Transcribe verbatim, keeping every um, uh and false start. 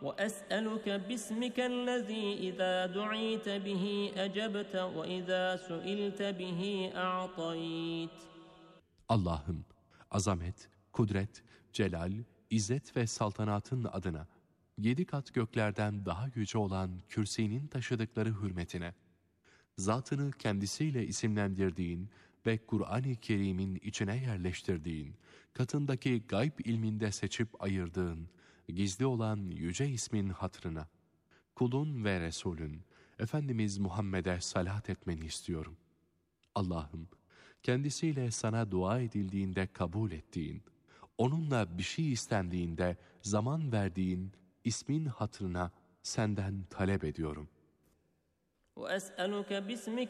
وَأَسْأَلُكَ بِاسْمِكَ الَّذِي إِذَا دُعِيتَ بِهِ أَجَبْتَ وَإِذَا سُئِلْتَ بِهِ أَعْطَيْتَ. Allah'ım, azamet, kudret, celal, izzet ve saltanatın adına, yedi kat göklerden daha yüce olan kürsinin taşıdıkları hürmetine, zatını kendisiyle isimlendirdiğin ve Kur'an-ı Kerim'in içine yerleştirdiğin, katındaki gayb ilminde seçip ayırdığın, gizli olan yüce ismin hatırına, kulun ve Resulün, Efendimiz Muhammed'e salat etmeni istiyorum. Allah'ım, kendisiyle sana dua edildiğinde kabul ettiğin, onunla bir şey istendiğinde zaman verdiğin ismin hatırına senden talep ediyorum. وَأَسْأَلُكَ بِاسْمِكَ